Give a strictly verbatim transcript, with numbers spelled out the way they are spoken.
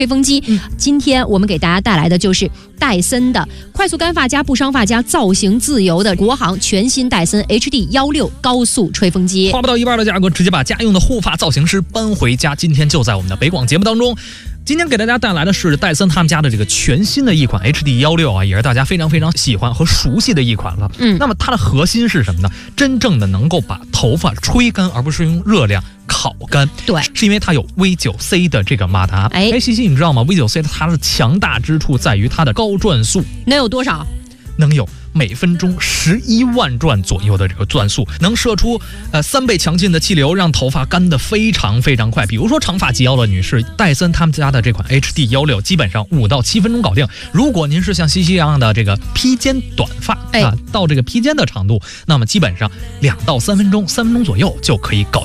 吹风机、嗯、今天我们给大家带来的就是戴森的快速干发加不伤发加造型自由的国行全新戴森 H D 一六高速吹风机， 花不到一半的价格，直接把家用的护发造型师搬回家。今天就在我们的北广节目当中。今天给大家带来的是戴森他们家的这个全新的一款 H D 一六啊，也是大家非常非常喜欢和熟悉的一款了。嗯，那么它的核心是什么呢？真正的能够把头发吹干，而不是用热量烤干。 对， 是因为它有 V 九 C 的这个马达。哎，哎，西西，你知道吗 ？V 九 C 它的强大之处在于它的高转速， 能有多少？ 能有每分钟十一万转左右的这个转速，能射出呃三倍强劲的气流，让头发干得非常非常快。比如说长发及腰的女士，戴森他们家的这款 H D 一六基本上五到七分钟搞定。如果您是像西西一样的这个披肩短发、哎、啊，到这个披肩的长度，那么基本上两到三分钟，三分钟左右就可以搞定。